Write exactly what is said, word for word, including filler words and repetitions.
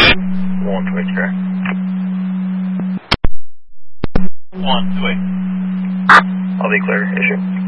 One to eight, correct. One to eight. I'll be clear, issue.